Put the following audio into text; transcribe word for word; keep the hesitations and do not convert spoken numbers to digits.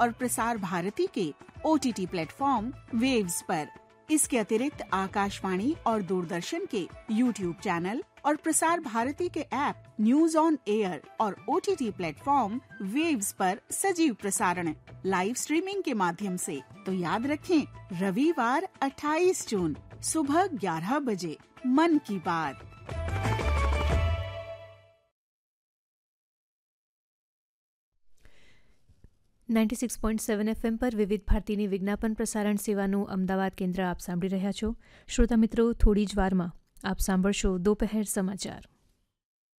और प्रसार भारती के OTT platform waves पर। इसके अतिरिक्त आकाशवाणी और दूरदर्शन के यूट्यूब चैनल और प्रसार भारती के ऐप न्यूज ऑन एयर और ओटीटी प्लेटफॉर्म वेव्स पर सजीव प्रसारण लाइव स्ट्रीमिंग के माध्यम से। तो याद रखें, रविवार अट्ठाईस जून सुबह ग्यारह बजे मन की बात। Ninety six point seven FM પર વિવિધ ભારતીની વિજ્ઞાપન પ્રસારણ સેવાનું અમદાવાદ કેન્દ્ર આપ સાંભળી રહ્યા છો. શ્રોતા મિત્રો, થોડી જ વારમાં આપ સાંભળશો દોપહેર સમાચાર.